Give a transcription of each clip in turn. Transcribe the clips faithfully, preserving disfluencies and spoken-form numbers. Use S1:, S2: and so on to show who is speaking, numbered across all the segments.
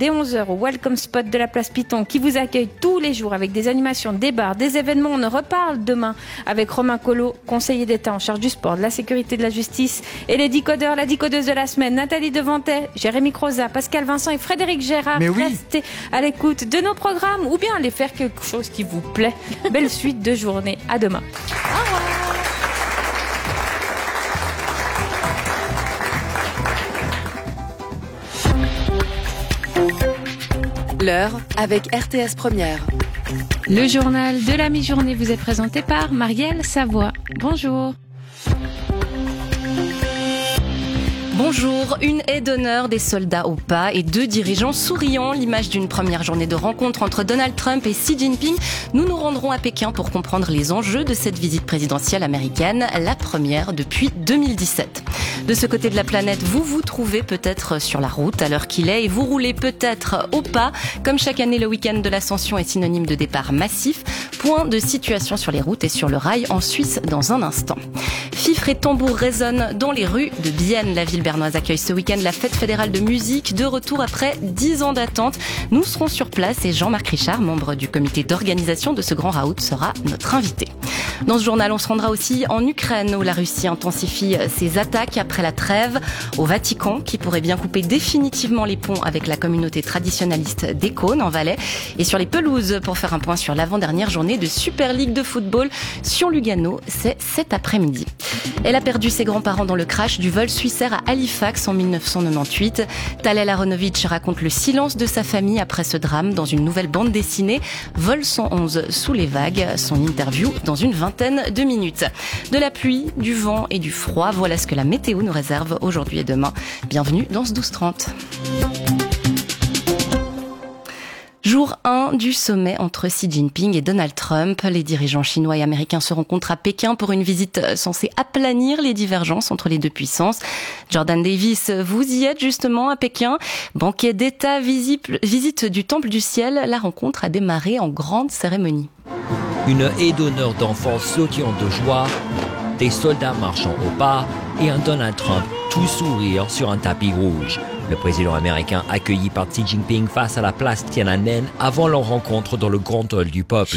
S1: dès onze heures au Welcome Spot de la place Piton qui vous accueille tous les jours avec des animations, des bars, des événements. On en reparle demain avec Romain Collot, conseiller d'État en charge du sport, de la sécurité, de la justice et les décodeurs, la décodeuse de la semaine, Nathalie Devantet, Jérémy Croza, Pascal Vincent et Frédéric Gérard.
S2: Mais oui.
S1: Restez à l'écoute de nos programmes ou bien allez faire quelque chose qui vous plaît. Belle suite de journée. À demain. Au revoir.
S3: L'heure avec R T S Première.
S1: Le journal de la mi-journée vous est présenté par Marielle Savoie. Bonjour.
S3: Bonjour, une haie d'honneur, des soldats au pas et deux dirigeants souriants, l'image d'une première journée de rencontre entre Donald Trump et Xi Jinping. Nous nous rendrons à Pékin pour comprendre les enjeux de cette visite présidentielle américaine, la première depuis deux mille dix-sept. De ce côté de la planète, vous vous trouvez peut-être sur la route à l'heure qu'il est et vous roulez peut-être au pas. Comme chaque année, le week-end de l'Ascension est synonyme de départ massif. Point de situation sur les routes et sur le rail en Suisse dans un instant. Fifres et tambours résonnent dans les rues de Bienne. La ville bernoise accueille ce week-end la fête fédérale de musique, de retour après dix ans d'attente. Nous serons sur place et Jean-Marc Richard, membre du comité d'organisation de ce grand raout, sera notre invité. Dans ce journal, on se rendra aussi en Ukraine où la Russie intensifie ses attaques après la trêve, au Vatican qui pourrait bien couper définitivement les ponts avec la communauté traditionnaliste des Cônes en Valais et sur les pelouses pour faire un point sur l'avant-dernière journée de Super League de football sur Lugano, c'est cet après-midi. Elle a perdu ses grands-parents dans le crash du vol Swissair à Halifax en dix-neuf cent quatre-vingt-dix-huit. Talal Aronovitch raconte le silence de sa famille après ce drame dans une nouvelle bande dessinée, Vol cent onze sous les vagues, son interview dans une vingtaine de minutes. De la pluie, du vent et du froid, voilà ce que la météo nous réserve aujourd'hui et demain. Bienvenue dans ce douze trente. Jour un du sommet entre Xi Jinping et Donald Trump. Les dirigeants chinois et américains se rencontrent à Pékin pour une visite censée aplanir les divergences entre les deux puissances. Jordan Davis, vous y êtes justement à Pékin. Banquet d'État, visite, visite du Temple du Ciel. La rencontre a démarré en grande cérémonie.
S4: Une haie d'honneur d'enfants sautillant de joie, des soldats marchant au pas et un Donald Trump tout sourire sur un tapis rouge. Le président américain accueilli par Xi Jinping face à la place Tiananmen avant leur rencontre dans le grand hall du peuple.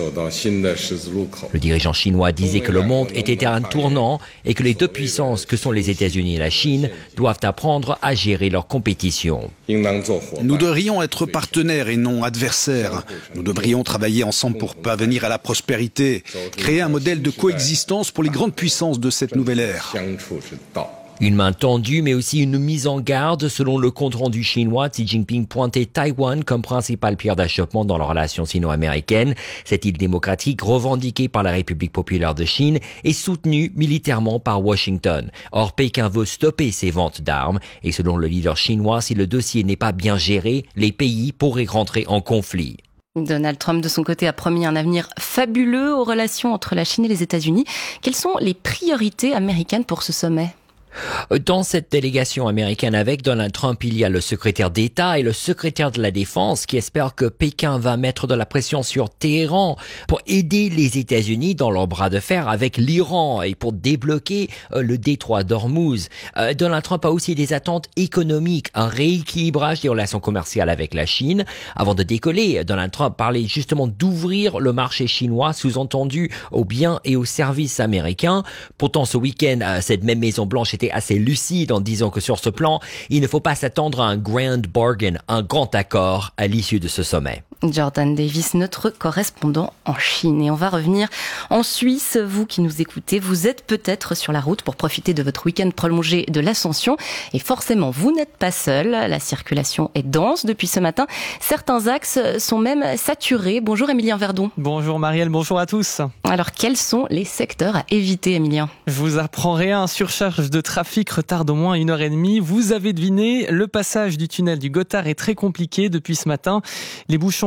S4: Le dirigeant chinois disait que le monde était à un tournant et que les deux puissances que sont les États-Unis et la Chine doivent apprendre à gérer leur compétition.
S2: Nous devrions être partenaires et non adversaires. Nous devrions travailler ensemble pour parvenir à la prospérité, créer un modèle de coexistence pour les grandes puissances de cette nouvelle ère.
S4: Une main tendue, mais aussi une mise en garde. Selon le compte-rendu chinois, Xi Jinping pointait Taïwan comme principale pierre d'achoppement dans la relation sino-américaine. Cette île démocratique, revendiquée par la République populaire de Chine, est soutenue militairement par Washington. Or, Pékin veut stopper ces ventes d'armes. Et selon le leader chinois, si le dossier n'est pas bien géré, les pays pourraient rentrer en conflit.
S3: Donald Trump, de son côté, a promis un avenir fabuleux aux relations entre la Chine et les États-Unis. Quelles sont les priorités américaines pour ce sommet ?
S4: Dans cette délégation américaine avec Donald Trump, il y a le secrétaire d'État et le secrétaire de la Défense qui espèrent que Pékin va mettre de la pression sur Téhéran pour aider les États-Unis dans leur bras de fer avec l'Iran et pour débloquer le détroit d'Ormuz. Donald Trump a aussi des attentes économiques, un rééquilibrage des relations commerciales avec la Chine. Avant de décoller, Donald Trump parlait justement d'ouvrir le marché chinois, sous-entendu aux biens et aux services américains. Pourtant, ce week-end, cette même Maison-Blanche était assez lucide en disant que sur ce plan, il ne faut pas s'attendre à un grand bargain, un grand accord à l'issue de ce sommet.
S3: Jordan Davis, notre correspondant en Chine. Et on va revenir en Suisse. Vous qui nous écoutez, vous êtes peut-être sur la route pour profiter de votre week-end prolongé de l'Ascension. Et forcément, vous n'êtes pas seul. La circulation est dense depuis ce matin. Certains axes sont même saturés. Bonjour Émilien Verdon.
S5: Bonjour Marielle, bonjour à tous.
S3: Alors, quels sont les secteurs à éviter, Émilien ?
S5: Je vous apprends rien. Surcharge de trafic retarde au moins une heure et demie. Vous avez deviné, le passage du tunnel du Gothard est très compliqué depuis ce matin. Les bouchons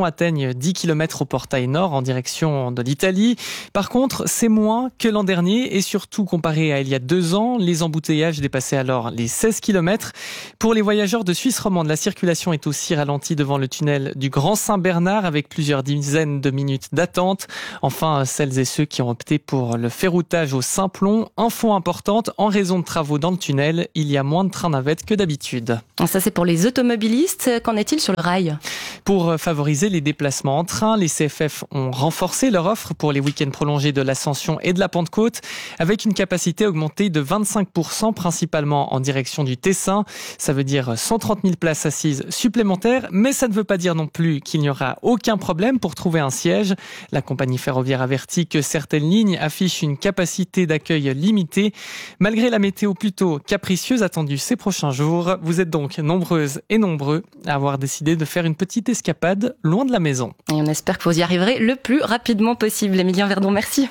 S5: atteignent dix kilomètres au portail nord en direction de l'Italie. Par contre, c'est moins que l'an dernier et surtout comparé à il y a deux ans, les embouteillages dépassaient alors les seize kilomètres. Pour les voyageurs de Suisse romande, la circulation est aussi ralentie devant le tunnel du Grand Saint-Bernard avec plusieurs dizaines de minutes d'attente. Enfin, celles et ceux qui ont opté pour le ferroutage au Simplon, info importante, en raison de travaux dans le tunnel, il y a moins de trains-navettes que d'habitude.
S3: Ça, c'est pour les automobilistes. Qu'en est-il sur le rail ?
S5: Pour favoriser les déplacements en train, les C F F ont renforcé leur offre pour les week-ends prolongés de l'Ascension et de la Pentecôte, avec une capacité augmentée de vingt-cinq pour cent, principalement en direction du Tessin. Ça veut dire cent trente mille places assises supplémentaires, mais ça ne veut pas dire non plus qu'il n'y aura aucun problème pour trouver un siège. La compagnie ferroviaire avertit que certaines lignes affichent une capacité d'accueil limitée. Malgré la météo plutôt capricieuse attendue ces prochains jours, vous êtes donc nombreuses et nombreux à avoir décidé de faire une petite escapade loin de la maison.
S3: Et on espère que vous y arriverez le plus rapidement possible. Émilien Verdon, merci.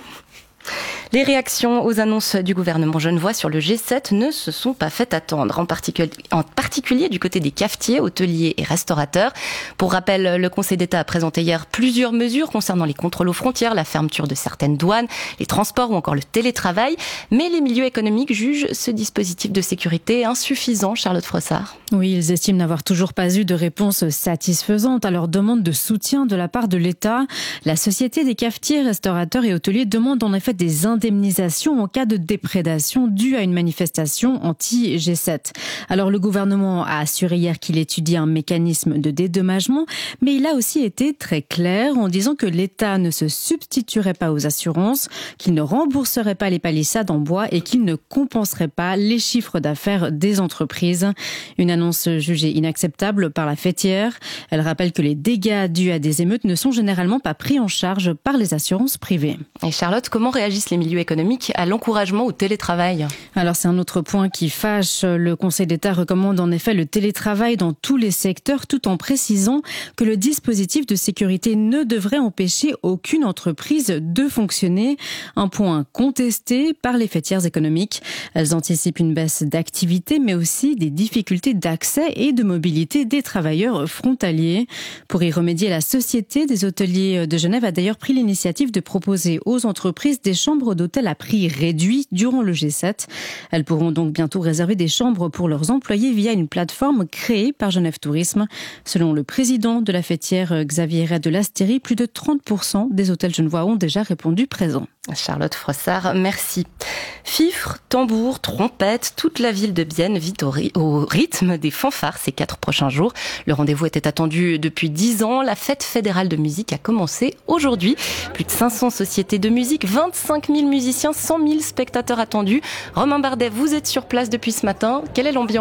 S3: Les réactions aux annonces du gouvernement genevois sur le G sept ne se sont pas fait attendre, en particulier, en particulier du côté des cafetiers, hôteliers et restaurateurs. Pour rappel, le Conseil d'État a présenté hier plusieurs mesures concernant les contrôles aux frontières, la fermeture de certaines douanes, les transports ou encore le télétravail. Mais les milieux économiques jugent ce dispositif de sécurité insuffisant. Charlotte Frossard.
S6: Oui, ils estiment n'avoir toujours pas eu de réponse satisfaisante à leur demande de soutien de la part de l'État. La Société des cafetiers, restaurateurs et hôteliers demande en effet des indemnisation en cas de déprédation due à une manifestation anti-G sept. Alors le gouvernement a assuré hier qu'il étudie un mécanisme de dédommagement, mais il a aussi été très clair en disant que l'État ne se substituerait pas aux assurances, qu'il ne rembourserait pas les palissades en bois et qu'il ne compenserait pas les chiffres d'affaires des entreprises. Une annonce jugée inacceptable par la fêtière. Elle rappelle que les dégâts dus à des émeutes ne sont généralement pas pris en charge par les assurances privées.
S3: Et Charlotte, comment réagissent les milieux économiques à l'encouragement au télétravail?
S6: Alors c'est un autre point qui fâche. Le Conseil d'État recommande en effet le télétravail dans tous les secteurs tout en précisant que le dispositif de sécurité ne devrait empêcher aucune entreprise de fonctionner. Un point contesté par les fêtières économiques. Elles anticipent une baisse d'activité mais aussi des difficultés d'accès et de mobilité des travailleurs frontaliers. Pour y remédier, la Société des hôteliers de Genève a d'ailleurs pris l'initiative de proposer aux entreprises des chambres d'hôtel à prix réduit durant le G sept. Elles pourront donc bientôt réserver des chambres pour leurs employés via une plateforme créée par Genève Tourisme. Selon le président de la fêtière, Xavier Ray de Lastérie, plus de trente pour cent des hôtels genevois ont déjà répondu présent.
S3: Charlotte Frossard, merci. Fifres, tambours, trompettes, toute la ville de Bienne vit au, ry- au rythme des fanfares ces quatre prochains jours. Le rendez-vous était attendu depuis dix ans. La fête fédérale de musique a commencé aujourd'hui. Plus de cinq cents sociétés de musique, vingt-cinq mille musiciens, cent mille spectateurs attendus. Romain Bardet, vous êtes sur place depuis ce matin. Quelle est l'ambiance ?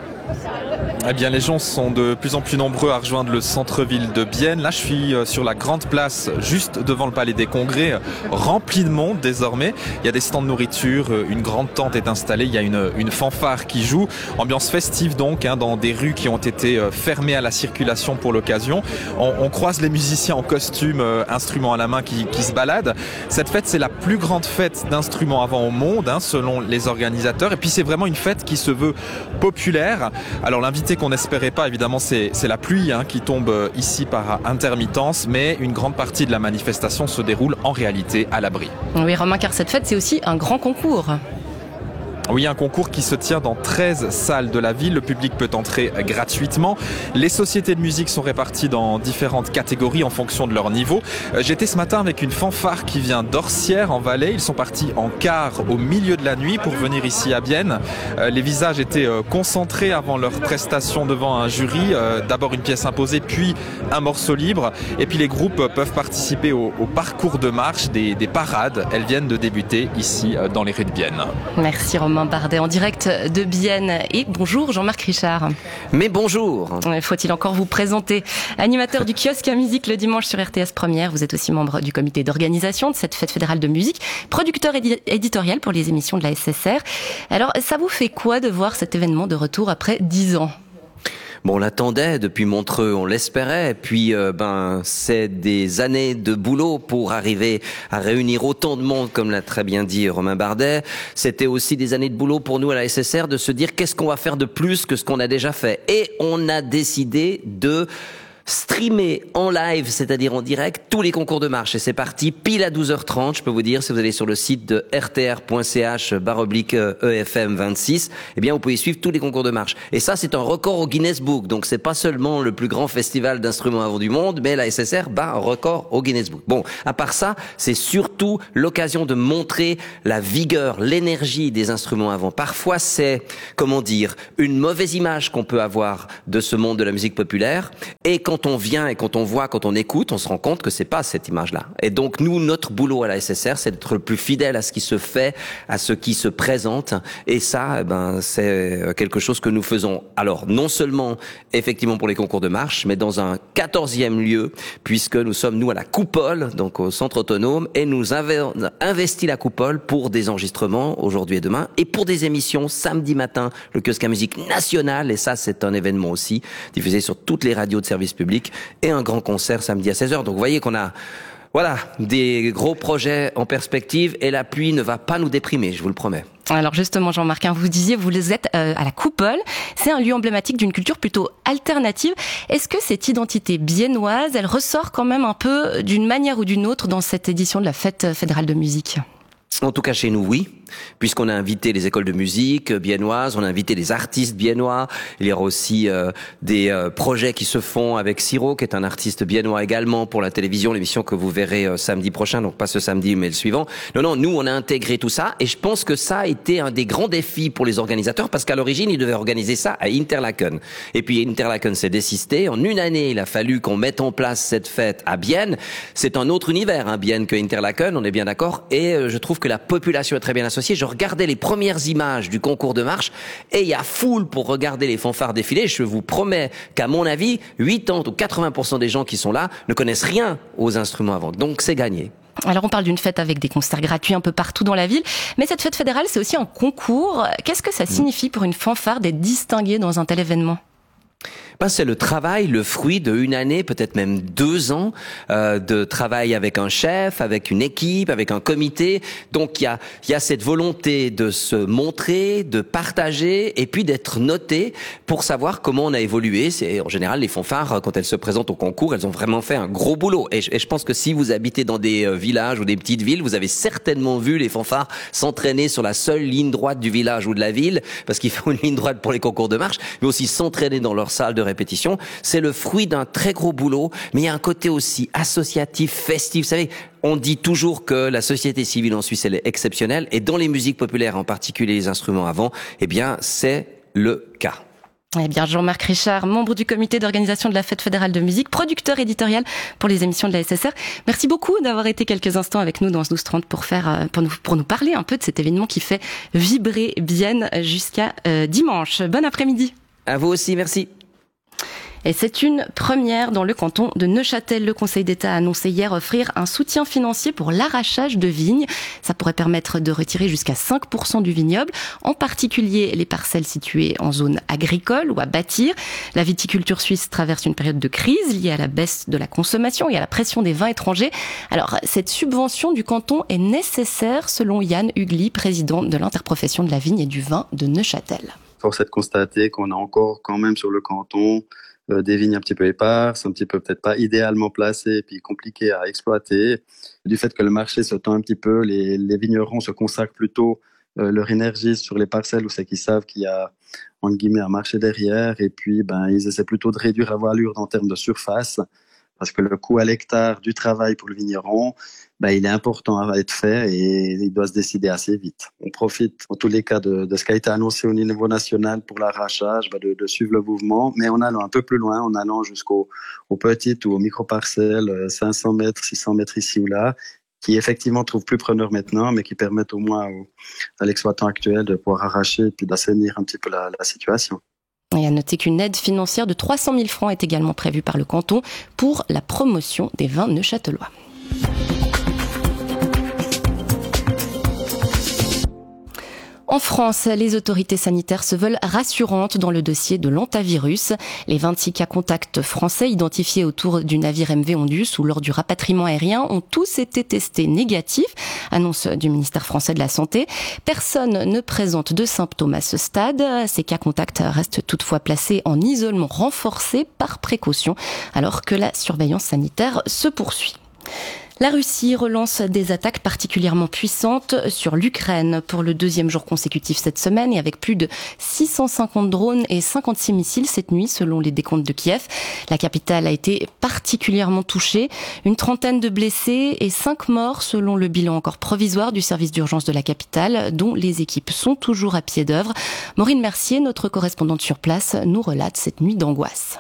S7: Eh bien, les gens sont de plus en plus nombreux à rejoindre le centre-ville de Bienne. Là, je suis sur la grande place, juste devant le Palais des Congrès, rempli de monde désormais. Il y a des stands de nourriture, une grande tente est installée, il y a une, une fanfare qui joue. Ambiance festive donc, hein, dans des rues qui ont été fermées à la circulation pour l'occasion. On, on croise les musiciens en costume, instruments à la main, qui, qui se baladent. Cette fête, c'est la plus grande fête d'instruments avant au monde, hein, selon les organisateurs. Et puis, c'est vraiment une fête qui se veut populaire. Alors, l'invité qu'on n'espérait pas, évidemment, c'est, c'est la pluie hein, qui tombe ici par intermittence, mais une grande partie de la manifestation se déroule en réalité à l'abri.
S3: Oui, Romain, car cette fête, c'est aussi un grand concours.
S7: Oui, un concours qui se tient dans treize salles de la ville. Le public peut entrer gratuitement. Les sociétés de musique sont réparties dans différentes catégories en fonction de leur niveau. J'étais ce matin avec une fanfare qui vient d'Orsières en Valais. Ils sont partis en car au milieu de la nuit pour venir ici à Bienne. Les visages étaient concentrés avant leur prestation devant un jury. D'abord une pièce imposée, puis un morceau libre. Et puis les groupes peuvent participer au, au parcours de marche des, des parades. Elles viennent de débuter ici dans les rues de Bienne.
S3: Merci Romain Bardet en direct de Bienne. Et bonjour Jean-Marc Richard.
S8: Mais bonjour.
S3: Faut-il encore vous présenter? Animateur du kiosque à musique le dimanche sur R T S Première. Vous êtes aussi membre du comité d'organisation de cette fête fédérale de musique, producteur édi- éditorial pour les émissions de la S S R. Alors, ça vous fait quoi de voir cet événement de retour après dix ans?
S8: Bon, on l'attendait depuis Montreux, on l'espérait. Puis, euh, ben, c'est des années de boulot pour arriver à réunir autant de monde, comme l'a très bien dit Romain Bardet. C'était aussi des années de boulot pour nous à la S S R de se dire qu'est-ce qu'on va faire de plus que ce qu'on a déjà fait. Et on a décidé de streamer en live, c'est-à-dire en direct, tous les concours de marche. Et c'est parti, pile à douze heures trente, je peux vous dire, si vous allez sur le site de r t r point c h barre oblique e f m vingt-six, eh bien, vous pouvez suivre tous les concours de marche. Et ça, c'est un record au Guinness Book. Donc, c'est pas seulement le plus grand festival d'instruments à vent du monde, mais la S S R bat un record au Guinness Book. Bon, à part ça, c'est surtout l'occasion de montrer la vigueur, l'énergie des instruments à vent. Parfois, c'est, comment dire, une mauvaise image qu'on peut avoir de ce monde de la musique populaire. Et quand on vient et quand on voit, quand on écoute, on se rend compte que c'est pas cette image-là. Et donc, nous, notre boulot à la S S R, c'est d'être le plus fidèle à ce qui se fait, à ce qui se présente. Et ça, eh ben, c'est quelque chose que nous faisons. Alors, non seulement, effectivement, pour les concours de marche, mais dans un quatorzième lieu, puisque nous sommes, nous, à la Coupole, donc au centre autonome, et nous avons investi la Coupole pour des enregistrements aujourd'hui et demain, et pour des émissions samedi matin, le kiosque à musique national, et ça, c'est un événement aussi, diffusé sur toutes les radios de service public, et un grand concert samedi à seize heures. Donc, vous voyez qu'on a, voilà, des gros projets en perspective, et la pluie ne va pas nous déprimer, je vous le promets.
S3: Alors justement, Jean-Marc, vous disiez, vous êtes à la Coupole. C'est un lieu emblématique d'une culture plutôt alternative. Est-ce que cette identité biennoise, elle ressort quand même un peu d'une manière ou d'une autre dans cette édition de la Fête fédérale de musique ?
S8: En tout cas, chez nous, oui. Puisqu'on a invité les écoles de musique biennoises, on a invité les artistes biennois. Il y aura aussi euh, des euh, projets qui se font avec Siro, qui est un artiste biennois également pour la télévision, l'émission que vous verrez euh, samedi prochain, donc pas ce samedi mais le suivant. Non, non, nous on a intégré tout ça et je pense que ça a été un des grands défis pour les organisateurs parce qu'à l'origine ils devaient organiser ça à Interlaken. Et puis Interlaken s'est désisté. En une année, il a fallu qu'on mette en place cette fête à Bienne. C'est un autre univers, hein, Bienne que Interlaken, on est bien d'accord. Et euh, je trouve que la population est très bien associée. Je regardais les premières images du concours de marche et il y a foule pour regarder les fanfares défiler. Je vous promets qu'à mon avis, quatre-vingts ou quatre-vingts pour cent des gens qui sont là ne connaissent rien aux instruments à vent. Donc c'est gagné.
S3: Alors on parle d'une fête avec des concerts gratuits un peu partout dans la ville, mais cette fête fédérale c'est aussi un concours. Qu'est-ce que ça signifie pour une fanfare d'être distinguée dans un tel événement ?
S8: Ben, c'est le travail, le fruit de une année, peut-être même deux ans euh, de travail avec un chef, avec une équipe, avec un comité. Donc il y a, il y a cette volonté de se montrer, de partager et puis d'être noté pour savoir comment on a évolué. C'est en général les fanfares quand elles se présentent au concours, elles ont vraiment fait un gros boulot. Et je, et je pense que si vous habitez dans des euh, villages ou des petites villes, vous avez certainement vu les fanfares s'entraîner sur la seule ligne droite du village ou de la ville, parce qu'il faut une ligne droite pour les concours de marche, mais aussi s'entraîner dans leur salle de répétition. C'est le fruit d'un très gros boulot, mais il y a un côté aussi associatif, festif. Vous savez, on dit toujours que la société civile en Suisse, elle est exceptionnelle, et dans les musiques populaires, en particulier les instruments à vent, eh bien, c'est le cas.
S3: Eh bien, Jean-Marc Richard, membre du comité d'organisation de la Fête fédérale de musique, producteur éditorial pour les émissions de la S S R. Merci beaucoup d'avoir été quelques instants avec nous dans ce douze trente pour faire, pour nous, pour nous parler un peu de cet événement qui fait vibrer Bienne jusqu'à euh, dimanche. Bon après-midi.
S8: À vous aussi, merci.
S3: Et c'est une première dans le canton de Neuchâtel. Le Conseil d'État a annoncé hier offrir un soutien financier pour l'arrachage de vignes. Ça pourrait permettre de retirer jusqu'à cinq pour cent du vignoble, en particulier les parcelles situées en zone agricole ou à bâtir. La viticulture suisse traverse une période de crise liée à la baisse de la consommation et à la pression des vins étrangers. Alors, cette subvention du canton est nécessaire selon Yann Hugli, président de l'interprofession de la vigne et du vin de Neuchâtel.
S9: Force est de constater qu'on a encore quand même sur le canton Euh, des vignes un petit peu éparses, un petit peu peut-être pas idéalement placées et puis compliquées à exploiter. Du fait que le marché se tend un petit peu, les, les vignerons se consacrent plutôt euh, leur énergie sur les parcelles où c'est qu'ils savent qu'il y a entre guillemets un marché derrière et puis ben, ils essaient plutôt de réduire la voilure en termes de surface parce que le coût à l'hectare du travail pour le vigneron, ben, il est important à être fait et il doit se décider assez vite. On profite en tous les cas de, de ce qui a été annoncé au niveau national pour l'arrachage, ben de, de suivre le mouvement, mais en allant un peu plus loin, en allant jusqu'aux aux petites ou aux micro-parcelles, cinq cents mètres, six cents mètres ici ou là, qui effectivement trouvent plus preneurs maintenant, mais qui permettent au moins au, à l'exploitant actuel de pouvoir arracher et puis d'assainir un petit peu la, la situation.
S3: Et à noter qu'une aide financière de trois cent mille francs est également prévue par le canton pour la promotion des vins neuchâtelois. En France, les autorités sanitaires se veulent rassurantes dans le dossier de l'hantavirus. Les vingt-six cas contacts français identifiés autour du navire M V Ondius ou lors du rapatriement aérien ont tous été testés négatifs, annonce du ministère français de la Santé. Personne ne présente de symptômes à ce stade. Ces cas contacts restent toutefois placés en isolement renforcé par précaution, alors que la surveillance sanitaire se poursuit. La Russie relance des attaques particulièrement puissantes sur l'Ukraine pour le deuxième jour consécutif cette semaine et avec plus de six cent cinquante drones et cinquante-six missiles cette nuit selon les décomptes de Kiev. La capitale a été particulièrement touchée, une trentaine de blessés et cinq morts selon le bilan encore provisoire du service d'urgence de la capitale dont les équipes sont toujours à pied d'œuvre. Maureen Mercier, notre correspondante sur place, nous relate cette nuit d'angoisse.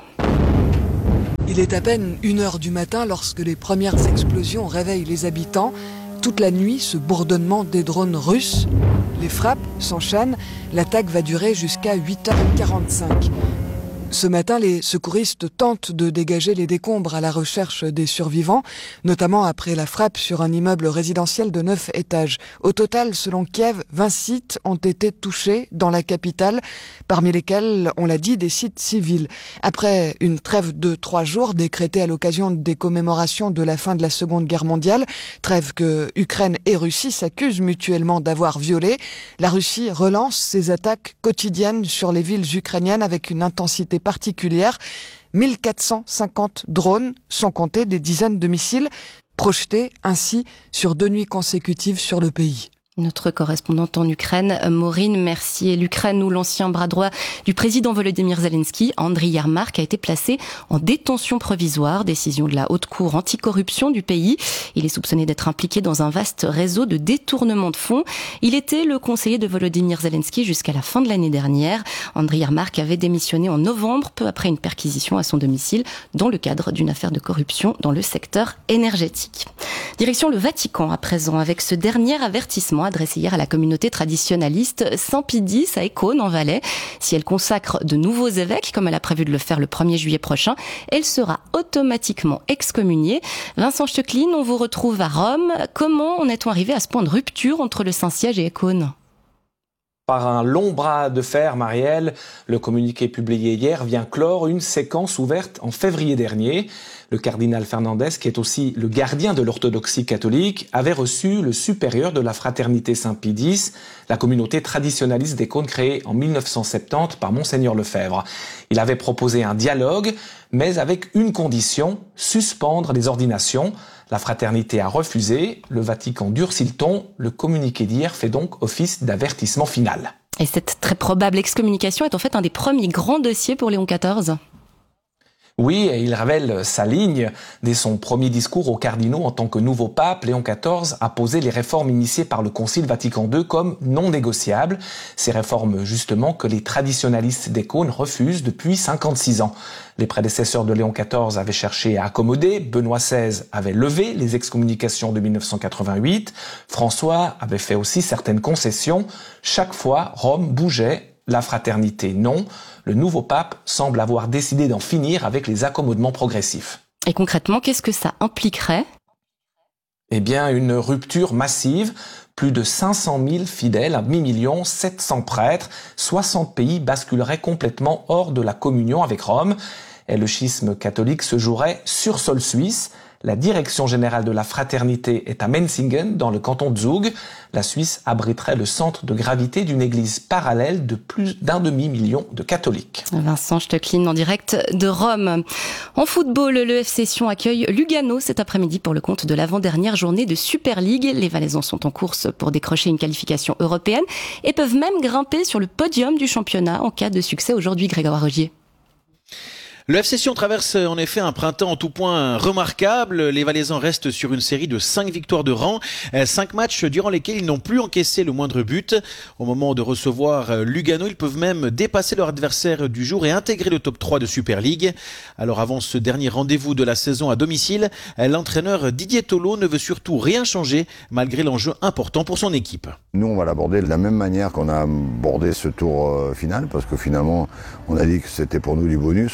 S10: Il est à peine une heure du matin lorsque les premières explosions réveillent les habitants. Toute la nuit, ce bourdonnement des drones russes. Les frappes s'enchaînent. L'attaque va durer jusqu'à huit heures quarante-cinq. Ce matin, les secouristes tentent de dégager les décombres à la recherche des survivants, notamment après la frappe sur un immeuble résidentiel de neuf étages. Au total, selon Kiev, vingt sites ont été touchés dans la capitale, parmi lesquels, on l'a dit, des sites civils. Après une trêve de trois jours décrétée à l'occasion des commémorations de la fin de la Seconde Guerre mondiale, trêve que Ukraine et Russie s'accusent mutuellement d'avoir violée, la Russie relance ses attaques quotidiennes sur les villes ukrainiennes avec une intensité particulière. mille quatre cent cinquante drones, sans compter des dizaines de missiles, projetés ainsi sur deux nuits consécutives sur le pays.
S3: Notre correspondante en Ukraine, Maureen Mercier. L'Ukraine où l'ancien bras droit du président Volodymyr Zelensky, Andriy Yermak, a été placé en détention provisoire, décision de la haute cour anticorruption du pays. Il est soupçonné d'être impliqué dans un vaste réseau de détournement de fonds. Il était le conseiller de Volodymyr Zelensky jusqu'à la fin de l'année dernière. Andriy Yermak avait démissionné en novembre, peu après une perquisition à son domicile, dans le cadre d'une affaire de corruption dans le secteur énergétique. Direction le Vatican à présent, avec ce dernier avertissement adressé hier à la communauté traditionnaliste Saint-Pidis à Écône en Valais. Si elle consacre de nouveaux évêques, comme elle a prévu de le faire le premier juillet prochain, elle sera automatiquement excommuniée. Vincent Stecklin, on vous retrouve à Rome. Comment en est-on arrivé à ce point de rupture entre le Saint-Siège et Écône ?
S11: Par un long bras de fer, Marielle, le communiqué publié hier vient clore une séquence ouverte en février dernier. Le cardinal Fernandez, qui est aussi le gardien de l'orthodoxie catholique, avait reçu le supérieur de la fraternité Saint-Pidis, la communauté traditionnaliste d'Écône créée en mille neuf cent soixante-dix par Monseigneur Lefebvre. Il avait proposé un dialogue, mais avec une condition, suspendre les ordinations. La fraternité a refusé, le Vatican durcit le ton, le communiqué d'hier fait donc office d'avertissement final.
S3: Et cette très probable excommunication est en fait un des premiers grands dossiers pour Léon quatorze.
S11: Oui, et il révèle sa ligne. Dès son premier discours aux cardinaux en tant que nouveau pape, Léon quatorze a posé les réformes initiées par le Concile Vatican deux comme non négociables. Ces réformes, justement, que les traditionalistes d'Écône refusent depuis cinquante-six ans. Les prédécesseurs de Léon quatorze avaient cherché à accommoder, Benoît seize avait levé les excommunications de mille neuf cent quatre-vingt-huit, François avait fait aussi certaines concessions. Chaque fois, Rome bougeait. La fraternité, non. Le nouveau pape semble avoir décidé d'en finir avec les accommodements progressifs.
S3: Et concrètement, qu'est-ce que ça impliquerait ?
S11: Eh bien, une rupture massive. Plus de cinq cent mille fidèles, un demi-million, sept cents prêtres, soixante pays basculeraient complètement hors de la communion avec Rome. Et le schisme catholique se jouerait sur sol suisse. La direction générale de la fraternité est à Menzingen, dans le canton de Zug. La Suisse abriterait le centre de gravité d'une église parallèle de plus d'un demi-million de catholiques.
S3: Vincent Stecklin en direct de Rome. En football, le F C Sion accueille Lugano cet après-midi pour le compte de l'avant-dernière journée de Super League. Les Valaisans sont en course pour décrocher une qualification européenne et peuvent même grimper sur le podium du championnat en cas de succès aujourd'hui, Grégoire Rogier.
S12: Le F C Sion traverse en effet un printemps en tout point remarquable. Les Valaisans restent sur une série de cinq victoires de rang, cinq matchs durant lesquels ils n'ont plus encaissé le moindre but. Au moment de recevoir Lugano, ils peuvent même dépasser leur adversaire du jour et intégrer le top trois de Super League. Alors avant ce dernier rendez-vous de la saison à domicile, l'entraîneur Didier Tolo ne veut surtout rien changer malgré l'enjeu important pour son équipe.
S13: Nous, on va l'aborder de la même manière qu'on a abordé ce tour final parce que finalement, on a dit que c'était pour nous du bonus, on voulait être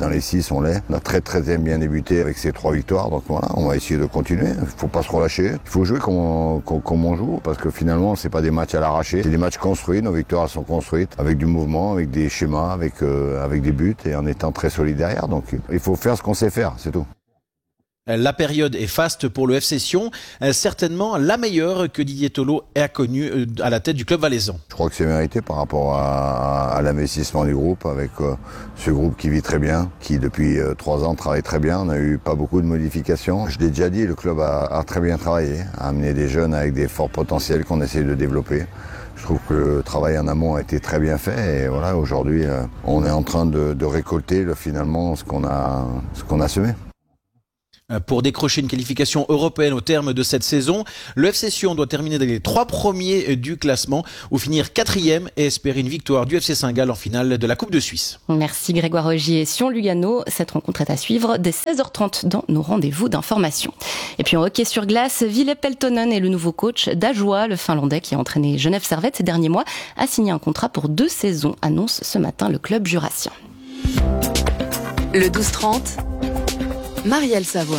S13: dans les six, on l'est. On a très très bien débuté avec ces trois victoires, donc voilà, on va essayer de continuer. Il faut pas se relâcher. Il faut jouer comme on, comme, comme on joue, parce que finalement, c'est pas des matchs à l'arraché. C'est des matchs construits. Nos victoires sont construites avec du mouvement, avec des schémas, avec euh, avec des buts et en étant très solide derrière. Donc, il faut faire ce qu'on sait faire, c'est tout.
S12: La période est faste pour le F C Sion, certainement la meilleure que Didier Tolo ait connue à la tête du club valaisan.
S13: Je crois que c'est mérité par rapport à, à l'investissement du groupe, avec euh, ce groupe qui vit très bien, qui depuis euh, trois ans travaille très bien. On n'a eu pas beaucoup de modifications. Je l'ai déjà dit, le club a, a très bien travaillé, a amené des jeunes avec des forts potentiels qu'on essaie de développer. Je trouve que le travail en amont a été très bien fait et voilà, aujourd'hui, euh, on est en train de, de récolter le, finalement ce qu'on a, ce qu'on a semé.
S12: Pour décrocher une qualification européenne au terme de cette saison, le F C Sion doit terminer dans les trois premiers du classement ou finir quatrième et espérer une victoire du F C Saint-Gall en finale de la Coupe de Suisse.
S3: Merci Grégoire Ogier. Sion-Lugano, cette rencontre est à suivre dès seize heures trente dans nos rendez-vous d'information. Et puis en hockey sur glace, Ville Peltonen est le nouveau coach d'Ajoie. Le Finlandais qui a entraîné Genève Servette ces derniers mois a signé un contrat pour deux saisons, annonce ce matin le club jurassien.
S14: Le douze trente, Marielle Savoie.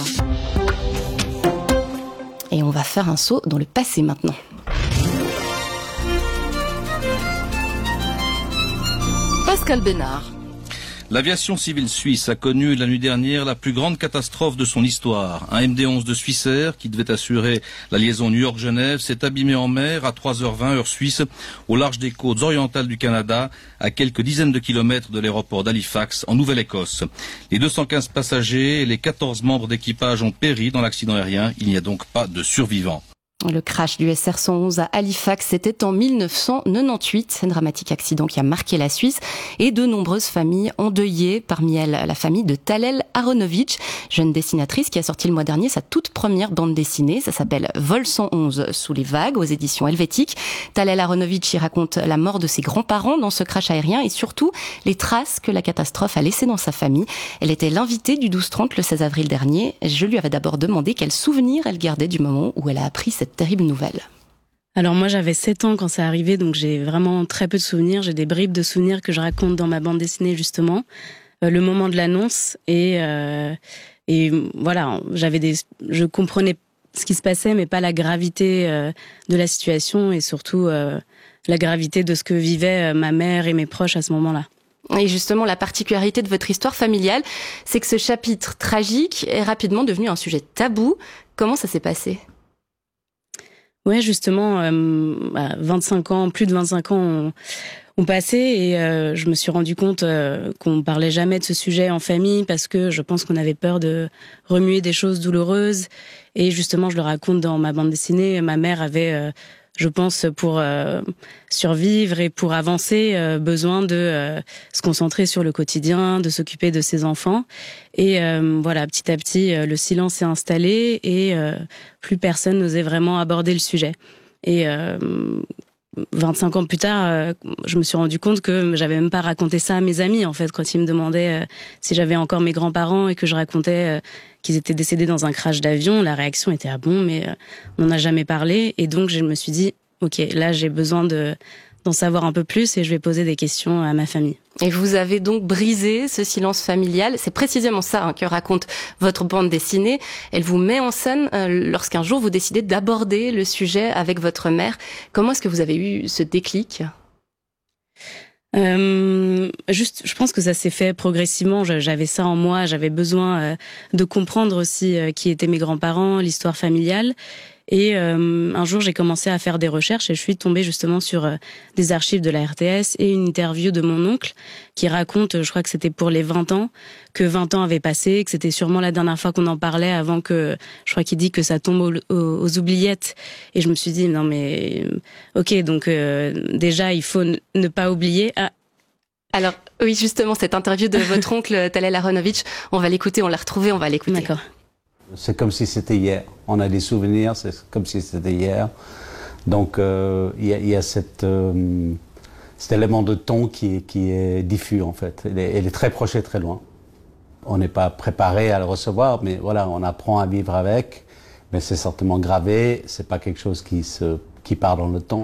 S3: Et on va faire un saut dans le passé maintenant.
S14: Pascal Bénard.
S15: L'aviation civile suisse a connu la nuit dernière la plus grande catastrophe de son histoire. Un M D onze de Swissair, qui devait assurer la liaison New York-Genève, s'est abîmé en mer à trois heures vingt heure suisse, au large des côtes orientales du Canada, à quelques dizaines de kilomètres de l'aéroport d'Halifax, en Nouvelle-Écosse. Les deux cent quinze passagers et les quatorze membres d'équipage ont péri dans l'accident aérien. Il n'y a donc pas de survivants.
S3: Le crash du S R cent onze à Halifax, c'était en mille neuf cent quatre-vingt-dix-huit. Un dramatique accident qui a marqué la Suisse et de nombreuses familles endeuillées. Parmi elles, la famille de Talel Aronovitch, jeune dessinatrice qui a sorti le mois dernier sa toute première bande dessinée. Ça s'appelle Vol cent onze sous les vagues aux éditions Helvétiques. Talel Aronovitch y raconte la mort de ses grands-parents dans ce crash aérien et surtout les traces que la catastrophe a laissées dans sa famille. Elle était l'invitée du douze trente le seize avril dernier. Je lui avais d'abord demandé quel souvenir elle gardait du moment où elle a appris cette terrible nouvelle.
S16: Alors moi j'avais sept ans quand ça arrivait, donc j'ai vraiment très peu de souvenirs. J'ai des bribes de souvenirs que je raconte dans ma bande dessinée justement. Euh, le moment de l'annonce et euh, et voilà, j'avais des, je comprenais ce qui se passait, mais pas la gravité euh, de la situation et surtout euh, la gravité de ce que vivaient euh, ma mère et mes proches à ce moment-là.
S3: Et justement, la particularité de votre histoire familiale, c'est que ce chapitre tragique est rapidement devenu un sujet tabou. Comment ça s'est passé ?
S16: Ouais, justement, euh, bah, vingt-cinq ans, plus de vingt-cinq ans ont, ont passé et euh, je me suis rendu compte euh, qu'on parlait jamais de ce sujet en famille parce que je pense qu'on avait peur de remuer des choses douloureuses. Et justement, je le raconte dans ma bande dessinée, ma mère avait, euh, je pense, pour euh, survivre et pour avancer, euh, besoin de euh, se concentrer sur le quotidien, de s'occuper de ses enfants. Et euh, voilà, petit à petit, euh, le silence s'est installé et euh, plus personne n'osait vraiment aborder le sujet. Et euh, vingt-cinq ans plus tard, euh, je me suis rendu compte que j'avais même pas raconté ça à mes amis, en fait, quand ils me demandaient euh, si j'avais encore mes grands-parents et que je racontais euh, qu'ils étaient décédés dans un crash d'avion. La réaction était « ah bon, mais euh, on n'en a jamais parlé ». Et donc, je me suis dit « ok, là, j'ai besoin de d'en savoir un peu plus et je vais poser des questions à ma famille ».
S3: Et vous avez donc brisé ce silence familial. C'est précisément ça hein, que raconte votre bande dessinée. Elle vous met en scène euh, lorsqu'un jour vous décidez d'aborder le sujet avec votre mère. Comment est-ce que vous avez eu ce déclic ?
S16: Euh, juste, je pense que ça s'est fait progressivement. J'avais ça en moi. J'avais besoin euh, de comprendre aussi euh, qui étaient mes grands-parents, l'histoire familiale. Et euh, un jour, j'ai commencé à faire des recherches et je suis tombée justement sur euh, des archives de la R T S et une interview de mon oncle qui raconte, je crois que c'était pour les vingt ans, que vingt ans avaient passé, que c'était sûrement la dernière fois qu'on en parlait avant que, je crois qu'il dit que ça tombe aux, aux, aux oubliettes. Et je me suis dit, non mais, ok, donc euh, déjà, il faut n- ne pas oublier. Ah.
S3: Alors, oui, justement, cette interview de votre oncle Talel Aronovitch, on va l'écouter, on l'a retrouvée, on va l'écouter.
S16: D'accord.
S17: C'est comme si c'était hier. On a des souvenirs, c'est comme si c'était hier. Donc, il euh, y, y a cette, euh, cet élément de ton qui, qui est diffus, en fait. Il est, il est très proche et très loin. On n'est pas préparé à le recevoir, mais voilà, on apprend à vivre avec. Mais c'est certainement gravé, c'est pas quelque chose qui, se, qui part dans le temps.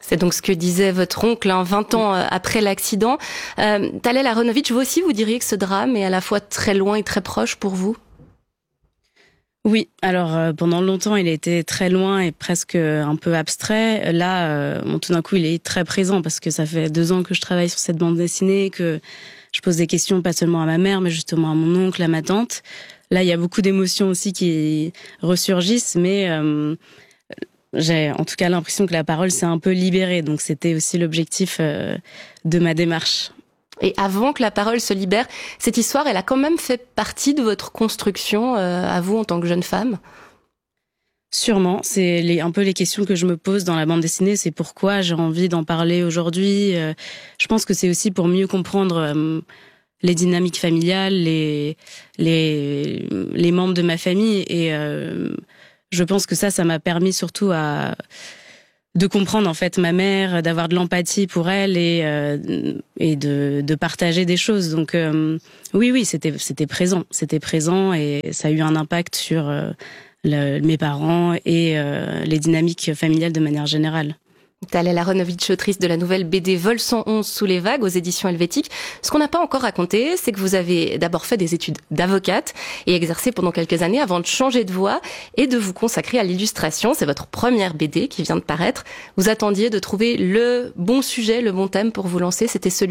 S3: C'est donc ce que disait votre oncle, hein, vingt ans après l'accident. Euh, Talal Aronovitch, vous aussi, vous diriez que ce drame est à la fois très loin et très proche pour vous ?
S16: Oui, alors euh, pendant longtemps, il était très loin et presque un peu abstrait. Là, euh, bon, tout d'un coup, il est très présent parce que ça fait deux ans que je travaille sur cette bande dessinée, que je pose des questions pas seulement à ma mère, mais justement à mon oncle, à ma tante. Là, il y a beaucoup d'émotions aussi qui ressurgissent, mais euh, j'ai en tout cas l'impression que la parole s'est un peu libérée. Donc c'était aussi l'objectif euh, de ma démarche.
S3: Et avant que la parole se libère, cette histoire, elle a quand même fait partie de votre construction, euh, à vous en tant que jeune femme ?
S16: Sûrement, c'est les, un peu les questions que je me pose dans la bande dessinée, c'est pourquoi j'ai envie d'en parler aujourd'hui. Euh, je pense que c'est aussi pour mieux comprendre euh, les dynamiques familiales, les, les, les membres de ma famille. Et euh, je pense que ça, ça m'a permis surtout à... de comprendre en fait ma mère, d'avoir de l'empathie pour elle et euh, et de de partager des choses. Donc euh, oui oui, c'était c'était présent, c'était présent et ça a eu un impact sur euh, le, mes parents et euh, les dynamiques familiales de manière générale.
S3: Talal Aronovitch, autrice de la nouvelle B D Vol cent onze sous les vagues aux éditions Helvétique. Ce qu'on n'a pas encore raconté, c'est que vous avez d'abord fait des études d'avocate et exercé pendant quelques années avant de changer de voie et de vous consacrer à l'illustration. C'est votre première B D qui vient de paraître. Vous attendiez de trouver le bon sujet, le bon thème pour vous lancer. C'était celui-là ?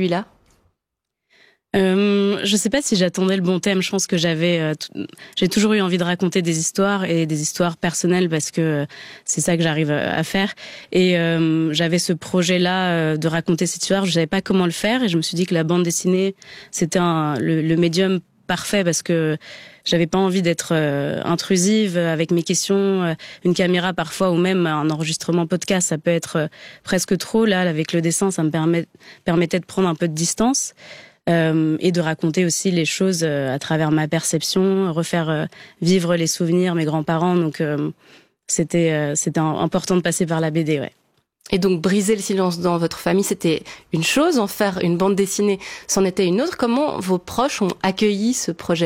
S16: Euh, je sais pas si j'attendais le bon thème. Je pense que j'avais, euh, t- j'ai toujours eu envie de raconter des histoires et des histoires personnelles parce que euh, c'est ça que j'arrive à faire. Et euh, j'avais ce projet-là euh, de raconter cette histoire. Je savais pas comment le faire et je me suis dit que la bande dessinée c'était un, le, le médium parfait parce que j'avais pas envie d'être euh, intrusive avec mes questions. Euh, une caméra parfois ou même un enregistrement podcast, ça peut être euh, presque trop. Là, avec le dessin, ça me permet, permettait de prendre un peu de distance. Euh, et de raconter aussi les choses euh, à travers ma perception, refaire euh, vivre les souvenirs, mes grands-parents. Donc euh, c'était euh, c'était important de passer par la B D, ouais.
S3: Et donc briser le silence dans votre famille, c'était une chose, en faire une bande dessinée, c'en était une autre. Comment vos proches ont accueilli ce projet-là ?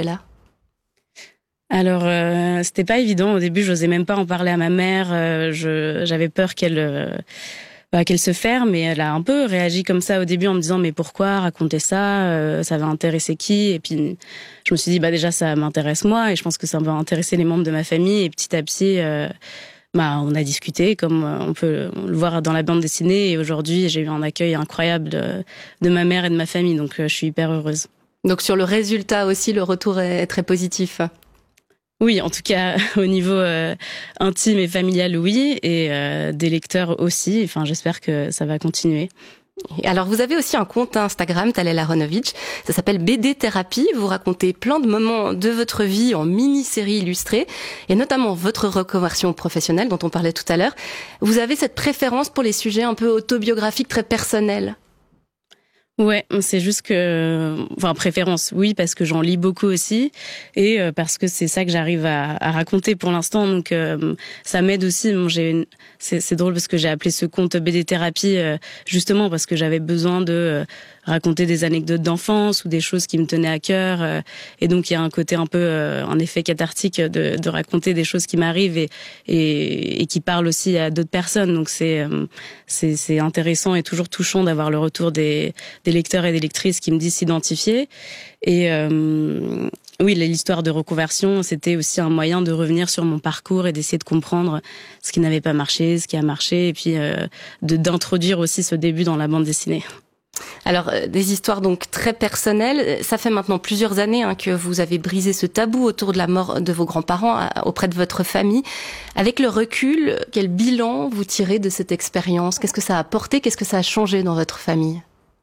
S16: Alors euh, c'était pas évident au début, j'osais même pas en parler à ma mère, euh, je j'avais peur qu'elle euh, Bah, qu'elle se ferme, et elle a un peu réagi comme ça au début en me disant mais pourquoi raconter ça, euh, ça va intéresser qui? Et puis je me suis dit bah déjà ça m'intéresse moi et je pense que ça va intéresser les membres de ma famille, et petit à petit euh, bah on a discuté comme on peut le voir dans la bande dessinée, et aujourd'hui j'ai eu un accueil incroyable de, de ma mère et de ma famille, donc euh, je suis hyper heureuse.
S3: Donc sur le résultat aussi, le retour est très positif.
S16: Oui, en tout cas au niveau euh, intime et familial, oui, et euh, des lecteurs aussi. Enfin, j'espère que ça va continuer.
S3: Et alors, vous avez aussi un compte Instagram, Talal Aronovitch. Ça s'appelle B D Thérapie. Vous racontez plein de moments de votre vie en mini-série illustrée, et notamment votre reconversion professionnelle dont on parlait tout à l'heure. Vous avez cette préférence pour les sujets un peu autobiographiques, très personnels?
S16: Ouais, c'est juste que, enfin, préférence, oui, parce que j'en lis beaucoup aussi, et euh, parce que c'est ça que j'arrive à, à raconter pour l'instant, donc euh, ça m'aide aussi. Bon, j'ai une... c'est, c'est drôle parce que j'ai appelé ce compte B D Thérapie euh, justement parce que j'avais besoin de euh, raconter des anecdotes d'enfance ou des choses qui me tenaient à cœur, euh, et donc il y a un côté un peu, euh, un effet cathartique de, de raconter des choses qui m'arrivent et, et, et qui parlent aussi à d'autres personnes. Donc c'est, euh, c'est, c'est intéressant et toujours touchant d'avoir le retour des des lecteurs et des lectrices qui me disent s'identifier. Et euh, oui, l'histoire de reconversion, c'était aussi un moyen de revenir sur mon parcours et d'essayer de comprendre ce qui n'avait pas marché, ce qui a marché, et puis euh, de d'introduire aussi ce début dans la bande dessinée.
S3: Alors, euh, des histoires donc très personnelles. Ça fait maintenant plusieurs années hein, que vous avez brisé ce tabou autour de la mort de vos grands-parents euh, auprès de votre famille. Avec le recul, quel bilan vous tirez de cette expérience? Qu'est-ce que ça a apporté? Qu'est-ce que ça a changé dans votre famille?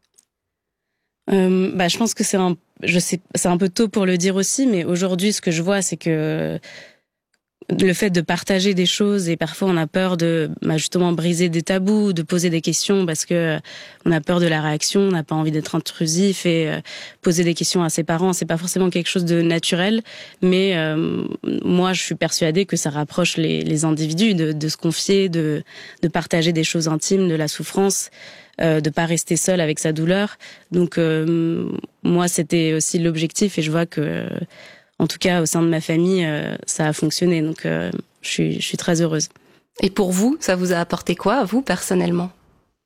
S16: Euh, bah, je pense que c'est un, je sais, c'est un peu tôt pour le dire aussi, mais aujourd'hui, ce que je vois, c'est que le fait de partager des choses, et parfois on a peur de bah, justement briser des tabous, de poser des questions parce que on a peur de la réaction, on n'a pas envie d'être intrusif, et euh, poser des questions à ses parents, c'est pas forcément quelque chose de naturel, mais euh, moi je suis persuadée que ça rapproche les, les individus de, de se confier, de, de partager des choses intimes, de la souffrance. Euh, de pas rester seul avec sa douleur. Donc euh, moi c'était aussi l'objectif, et je vois que en tout cas au sein de ma famille euh, ça a fonctionné, donc euh, je suis je suis très heureuse.
S3: Et pour vous, ça vous a apporté quoi, vous personnellement?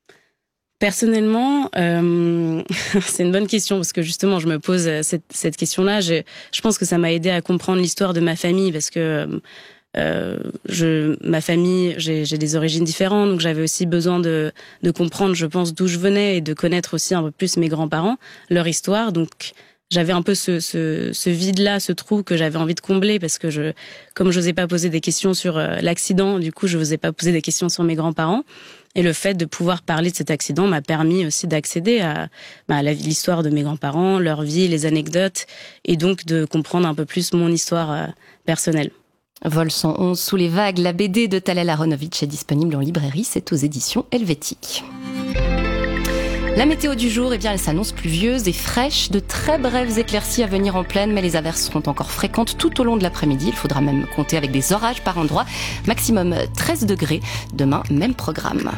S16: Personnellement, euh, c'est une bonne question parce que justement, je me pose cette, cette question-là. Je, je pense que ça m'a aidé à comprendre l'histoire de ma famille parce que euh, je, ma famille, j'ai, j'ai des origines différentes, donc j'avais aussi besoin de, de comprendre, je pense, d'où je venais et de connaître aussi un peu plus mes grands-parents, leur histoire. Donc, j'avais un peu ce, ce, ce vide-là, ce trou que j'avais envie de combler parce que je, comme je n'osais pas poser des questions sur euh, l'accident, du coup, je n'osais pas poser des questions sur mes grands-parents. Et le fait de pouvoir parler de cet accident m'a permis aussi d'accéder à, bah, à la, l'histoire de mes grands-parents, leur vie, les anecdotes, et donc de comprendre un peu plus mon histoire euh, personnelle.
S3: Vol cent onze sous les vagues, la B D de Talal Aronovitch est disponible en librairie, c'est aux éditions Helvétique. La météo du jour, eh bien, elle s'annonce pluvieuse et fraîche. De très brèves éclaircies à venir en plaine, mais les averses seront encore fréquentes tout au long de l'après-midi. Il faudra même compter avec des orages par endroits. Maximum treize degrés. Demain, même programme.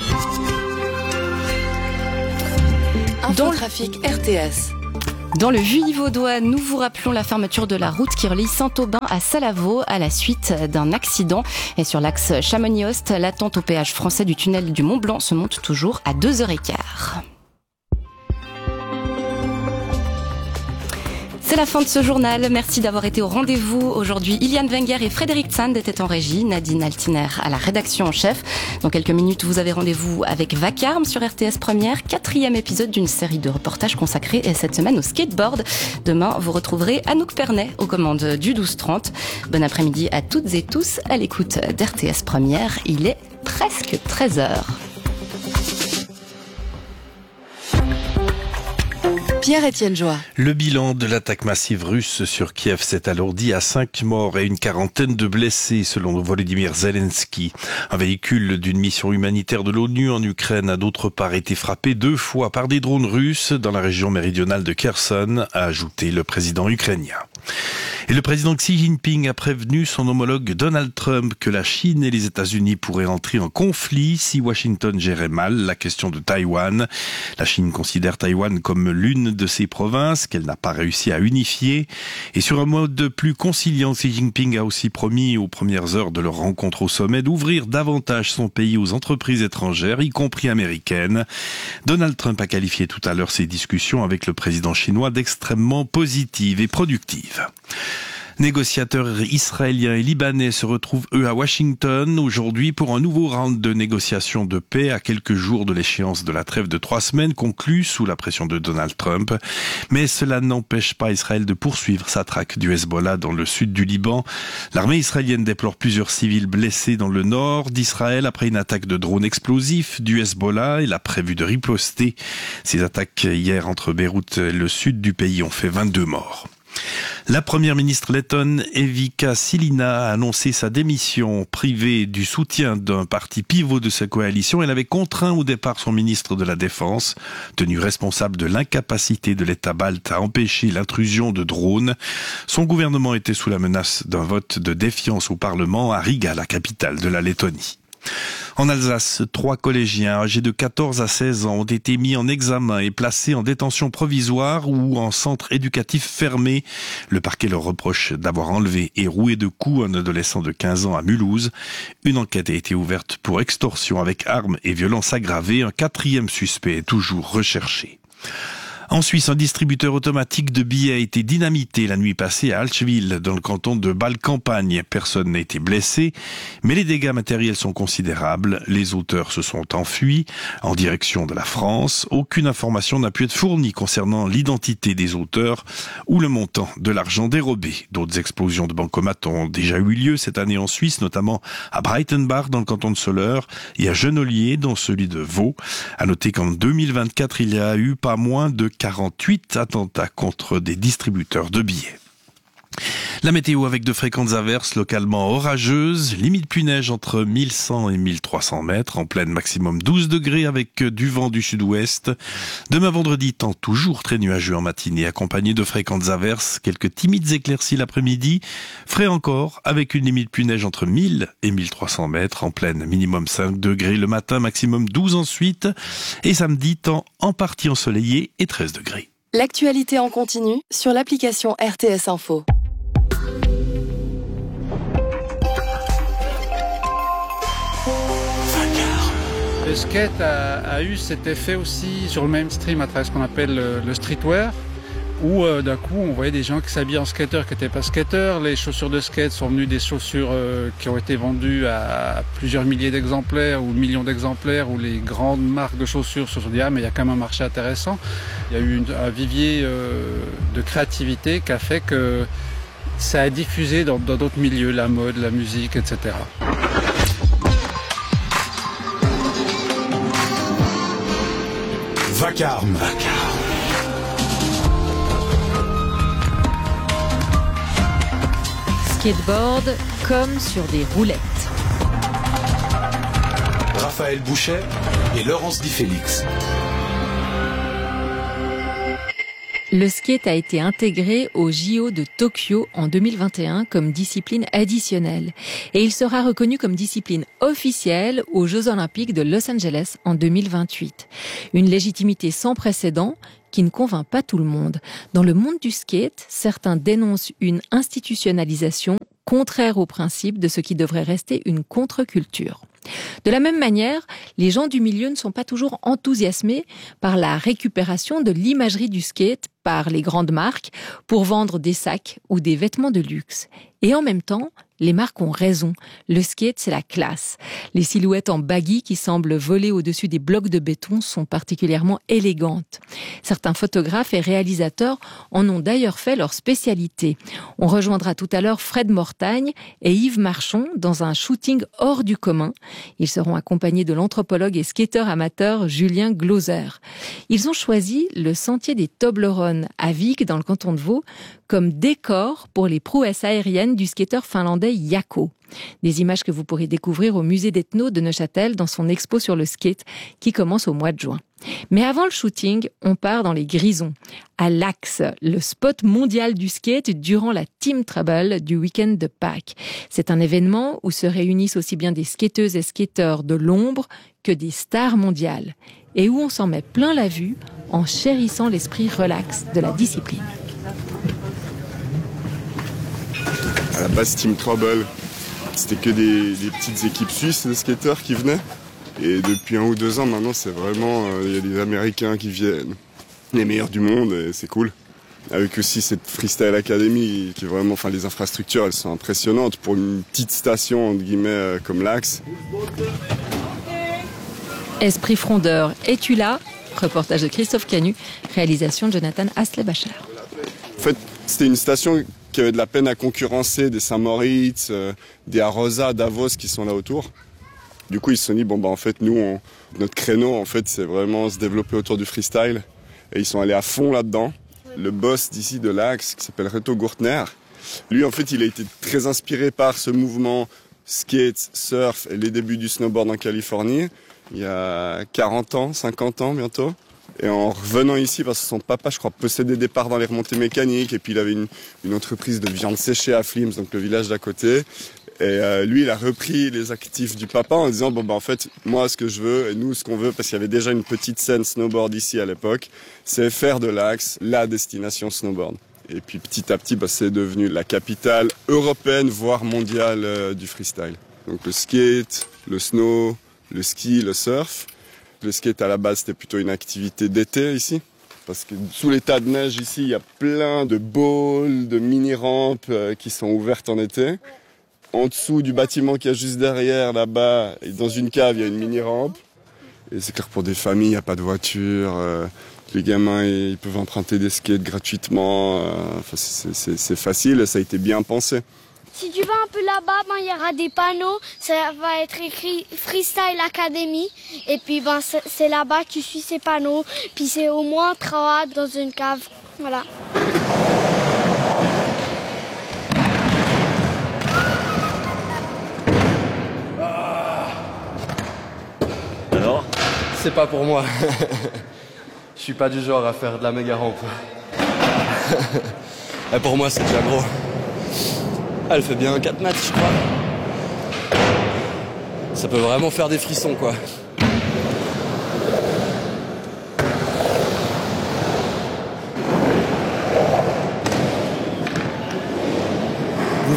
S14: Infotrafic R T S.
S3: Dans le Vuilly-Vaudois, nous vous rappelons la fermeture de la route qui relie Saint-Aubin à Salavaux à la suite d'un accident. Et sur l'axe Chamonix-Ost, l'attente au péage français du tunnel du Mont-Blanc se monte toujours à deux heures quinze. C'est la fin de ce journal. Merci d'avoir été au rendez-vous. Aujourd'hui, Iliane Wenger et Frédéric Sand étaient en régie, Nadine Altiner à la rédaction en chef. Dans quelques minutes, vous avez rendez-vous avec Vacarme sur R T S Première, quatrième épisode d'une série de reportages consacrés cette semaine au skateboard. Demain, vous retrouverez Anouk Pernet aux commandes du douze trente. Bon après-midi à toutes et tous à l'écoute d'R T S Première. Il est presque treize heures.
S14: Pierre-Étienne Joie.
S18: Le bilan de l'attaque massive russe sur Kiev s'est alourdi à cinq morts et une quarantaine de blessés selon Volodymyr Zelensky. Un véhicule d'une mission humanitaire de l'ONU en Ukraine a d'autre part été frappé deux fois par des drones russes dans la région méridionale de Kherson, a ajouté le président ukrainien. Et le président Xi Jinping a prévenu son homologue Donald Trump que la Chine et les États-Unis pourraient entrer en conflit si Washington gérait mal la question de Taïwan. La Chine considère Taïwan comme l'une de ses provinces qu'elle n'a pas réussi à unifier. Et sur un mode plus conciliant, Xi Jinping a aussi promis aux premières heures de leur rencontre au sommet d'ouvrir davantage son pays aux entreprises étrangères, y compris américaines. Donald Trump a qualifié tout à l'heure ses discussions avec le président chinois d'extrêmement positives et productives. Négociateurs israéliens et libanais se retrouvent eux à Washington aujourd'hui pour un nouveau round de négociations de paix à quelques jours de l'échéance de la trêve de trois semaines conclue sous la pression de Donald Trump. Mais cela n'empêche pas Israël de poursuivre sa traque du Hezbollah dans le sud du Liban. L'armée israélienne déplore plusieurs civils blessés dans le nord d'Israël après une attaque de drones explosifs du Hezbollah. Il a prévu de riposter. Ces attaques hier entre Beyrouth et le sud du pays ont fait vingt-deux morts. La première ministre lettonne Evika Silina a annoncé sa démission privée du soutien d'un parti pivot de sa coalition. Elle avait contraint au départ son ministre de la Défense, tenu responsable de l'incapacité de l'État balte à empêcher l'intrusion de drones. Son gouvernement était sous la menace d'un vote de défiance au Parlement à Riga, la capitale de la Lettonie. En Alsace, trois collégiens âgés de quatorze à seize ans ont été mis en examen et placés en détention provisoire ou en centre éducatif fermé. Le parquet leur reproche d'avoir enlevé et roué de coups un adolescent de quinze ans à Mulhouse. Une enquête a été ouverte pour extorsion avec armes et violence aggravée. Un quatrième suspect est toujours recherché. En Suisse, un distributeur automatique de billets a été dynamité la nuit passée à Allschwil, dans le canton de Bâle-Campagne. Personne n'a été blessé, mais les dégâts matériels sont considérables. Les auteurs se sont enfuis en direction de la France. Aucune information n'a pu être fournie concernant l'identité des auteurs ou le montant de l'argent dérobé. D'autres explosions de bancomates ont déjà eu lieu cette année en Suisse, notamment à Breitenbach, dans le canton de Soleure, et à Genolier, dans celui de Vaud. À noter qu'en deux mille vingt-quatre, il y a eu pas moins de quarante-huit attentats contre des distributeurs de billets. La météo avec de fréquentes averses localement orageuses, limite pluie-neige entre mille cent et mille trois cents mètres, en pleine maximum douze degrés avec du vent du sud-ouest. Demain vendredi, temps toujours très nuageux en matinée, accompagné de fréquentes averses, quelques timides éclaircies l'après-midi, frais encore avec une limite pluie-neige entre mille et mille trois cents mètres, en pleine minimum cinq degrés le matin, maximum douze ensuite, et samedi, temps en partie ensoleillé et treize degrés.
S14: L'actualité en continu sur l'application R T S Info.
S19: Le skate a, a eu cet effet aussi sur le mainstream à travers ce qu'on appelle le, le streetwear, où euh, d'un coup on voyait des gens qui s'habillaient en skater qui n'étaient pas skateurs. Les chaussures de skate sont venues des chaussures euh, qui ont été vendues à plusieurs milliers d'exemplaires ou millions d'exemplaires, où les grandes marques de chaussures se sont dit ah mais il y a quand même un marché intéressant. Il y a eu une, un vivier euh, de créativité qui a fait que ça a diffusé dans, dans d'autres milieux, la mode, la musique, et cetera.
S20: Vacarme.
S21: Skateboard comme sur des roulettes.
S20: Raphaël Bouchet et Laurence Di Félix.
S21: Le skate a été intégré aux J O de Tokyo en deux mille vingt et un comme discipline additionnelle. Et il sera reconnu comme discipline officielle aux Jeux Olympiques de Los Angeles en deux mille vingt-huit. Une légitimité sans précédent qui ne convainc pas tout le monde. Dans le monde du skate, certains dénoncent une institutionnalisation contraire au principe de ce qui devrait rester une contre-culture. De la même manière, les gens du milieu ne sont pas toujours enthousiasmés par la récupération de l'imagerie du skate par les grandes marques pour vendre des sacs ou des vêtements de luxe. Et en même temps, les marques ont raison. Le skate, c'est la classe. Les silhouettes en baggy qui semblent voler au-dessus des blocs de béton sont particulièrement élégantes. Certains photographes et réalisateurs en ont d'ailleurs fait leur spécialité. On rejoindra tout à l'heure Fred Mortagne et Yves Marchon dans un shooting hors du commun. Ils seront accompagnés de l'anthropologue et skateur amateur Julien Glauser. Ils ont choisi le sentier des Toblerones à Vic, dans le canton de Vaud, comme décor pour les prouesses aériennes du skateur finlandais Jaakko. Des images que vous pourrez découvrir au musée d'Ethno de Neuchâtel dans son expo sur le skate qui commence au mois de juin. Mais avant le shooting, on part dans les Grisons, à l'Axe, le spot mondial du skate durant la Team Trouble du week-end de Pâques. C'est un événement où se réunissent aussi bien des skateuses et skateurs de l'ombre que des stars mondiales, et où on s'en met plein la vue en chérissant l'esprit relax de la discipline.
S22: À la base, Team Trouble, c'était que des, des petites équipes suisses de skateurs qui venaient. Et depuis un ou deux ans maintenant, c'est vraiment, il euh, y a des Américains qui viennent, les meilleurs du monde, et c'est cool. Avec aussi cette Freestyle Academy, qui est vraiment, enfin les infrastructures, elles sont impressionnantes pour une petite station entre guillemets euh, comme l'Axe.
S21: Esprit frondeur, es-tu là? Reportage de Christophe Canu, réalisation de Jonathan Astley-Bachar.
S22: En fait, c'était une station qui avait de la peine à concurrencer des Saint-Moritz, euh, des Arosa, Davos qui sont là autour. Du coup, ils se sont dit, bon, bah, en fait, nous, on, notre créneau, en fait, c'est vraiment se développer autour du freestyle. Et ils sont allés à fond là-dedans. Le boss d'ici de l'Axe, qui s'appelle Reto Gurtner, lui, en fait, il a été très inspiré par ce mouvement skate, surf et les débuts du snowboard en Californie, il y a quarante ans, cinquante ans bientôt. Et en revenant ici, parce que son papa, je crois, possédait des parts dans les remontées mécaniques, et puis il avait une, une entreprise de viande séchée à Flims, donc le village d'à côté. Et euh, lui, il a repris les actifs du papa en disant, bon, bah, en fait, moi, ce que je veux, et nous, ce qu'on veut, parce qu'il y avait déjà une petite scène snowboard ici à l'époque, c'est faire de l'Axe la destination snowboard. Et puis, petit à petit, bah, c'est devenu la capitale européenne, voire mondiale euh, du freestyle. Donc, le skate, le snow, le ski, le surf. Le skate, à la base, c'était plutôt une activité d'été ici. Parce que sous les tas de neige ici, il y a plein de bowls, de mini-rampes euh, qui sont ouvertes en été. En dessous du bâtiment qu'il y a juste derrière, là-bas, et dans une cave, il y a une mini-rampe. Et c'est clair, pour des familles, il n'y a pas de voiture. Euh, les gamins, ils peuvent emprunter des skates gratuitement. Euh, enfin, c'est, c'est, c'est facile, ça a été bien pensé.
S23: Si tu vas un peu là-bas, ben, il y aura des panneaux. Ça va être écrit Freestyle Academy. Et puis, ben, c'est, c'est là-bas que tu suis ces panneaux. Puis c'est au moins trois dans une cave. Voilà.
S24: Alors ? C'est pas pour moi. Je suis pas du genre à faire de la méga rampe. Et pour moi, c'est déjà gros. Elle fait bien quatre mètres, je crois. Ça peut vraiment faire des frissons, quoi. Vous venez de quel endroit ?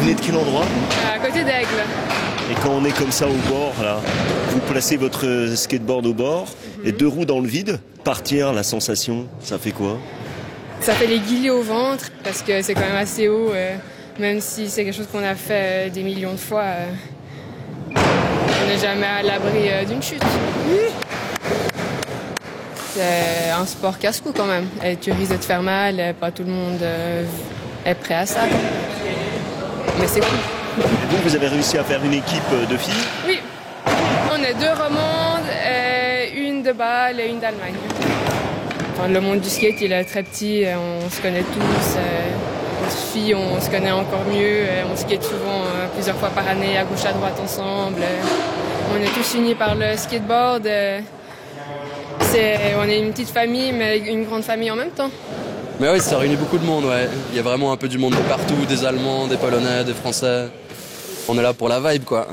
S25: À côté d'Aigle.
S1: Et quand on est comme ça au bord, là, vous placez votre skateboard au bord et deux roues dans le vide, partir, la sensation, ça fait quoi?
S2: Ça fait les guillis au ventre parce que c'est quand même assez haut, euh, même si c'est quelque chose qu'on a fait euh, des millions de fois. Euh, on n'est jamais à l'abri euh, d'une chute. C'est un sport casse-cou quand même. Et tu risques de te faire mal, et pas tout le monde euh, est prêt à ça. Mais c'est cool.
S1: Et vous, vous avez réussi à faire une équipe de filles?
S2: Oui, on est deux romandes, et une de Bâle et une d'Allemagne. Enfin, le monde du skate, il est très petit, on se connaît tous. On se fie, on se connaît encore mieux. On skate souvent plusieurs fois par année, à gauche, à droite, ensemble. On est tous unis par le skateboard. C'est, on est une petite famille, mais une grande famille en même temps.
S24: Mais oui, ça réunit beaucoup de monde, ouais. Il y a vraiment un peu du monde de partout, des Allemands, des Polonais, des Français. On est là pour la vibe, quoi.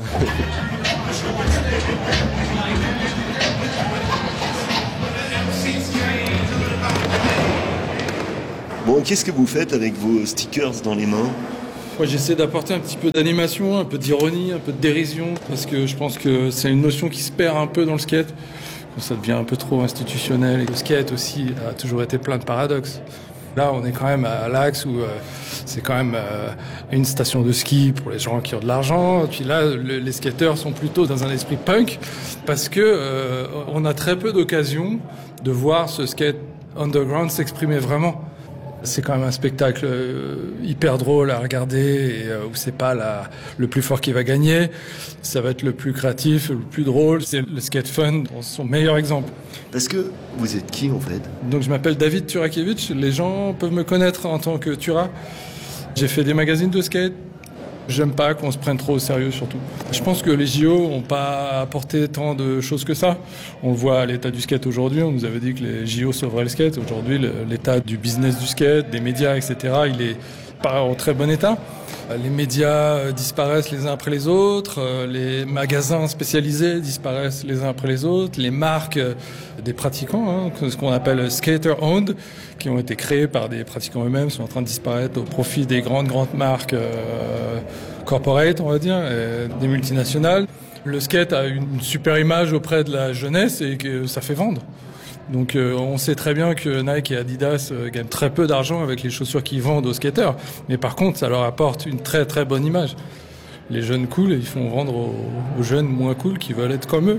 S1: Bon, qu'est-ce que vous faites avec vos stickers dans les mains?
S4: Moi, j'essaie d'apporter un petit peu d'animation, un peu d'ironie, un peu de dérision, parce que je pense que c'est une notion qui se perd un peu dans le skate. Ça devient un peu trop institutionnel. Et le skate aussi a toujours été plein de paradoxes. Là, on est quand même à l'axe où euh, c'est quand même euh, une station de ski pour les gens qui ont de l'argent. Puis là, le, les skateurs sont plutôt dans un esprit punk parce que euh, on a très peu d'occasions de voir ce skate underground s'exprimer vraiment. C'est quand même un spectacle hyper drôle à regarder et euh, où c'est pas la, le plus fort qui va gagner. Ça va être le plus créatif, le plus drôle. C'est le skate fun, son meilleur exemple.
S1: Parce que vous êtes qui en fait?
S4: Donc je m'appelle David Turakevich. Les gens peuvent me connaître en tant que Tura. J'ai fait des magazines de skate. J'aime pas qu'on se prenne trop au sérieux surtout. Je pense que les J O n'ont pas apporté tant de choses que ça. On le voit à l'état du skate aujourd'hui. On nous avait dit que les J O sauveraient le skate. Aujourd'hui, l'état du business du skate, des médias, et cetera, il est pas en très bon état. Les médias disparaissent les uns après les autres. Les magasins spécialisés disparaissent les uns après les autres. Les marques des pratiquants, hein, ce qu'on appelle skater-owned, qui ont été créés par des pratiquants eux-mêmes, sont en train de disparaître au profit des grandes, grandes marques euh, corporate, on va dire, et des multinationales. Le skate a une super image auprès de la jeunesse et que ça fait vendre. Donc euh, on sait très bien que Nike et Adidas euh, gagnent très peu d'argent avec les chaussures qu'ils vendent aux skateurs. Mais par contre, ça leur apporte une très très bonne image. Les jeunes cool, ils font vendre aux, aux jeunes moins cool qui veulent être comme eux.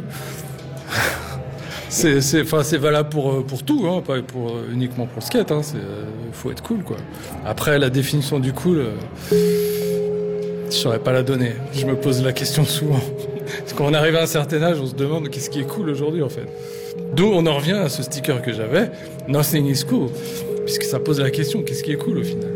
S4: c'est, c'est, enfin, c'est valable pour, pour tout, hein, pas pour, uniquement pour le skate. Il hein, faut être cool, quoi. Après, la définition du cool, euh, je saurais pas la donner. Je me pose la question souvent. Parce qu'on arrive à un certain âge, on se demande qu'est-ce qui est cool aujourd'hui, en fait. D'où on en revient à ce sticker que j'avais, Nothing is cool, puisque ça pose la question, qu'est-ce qui est cool au final?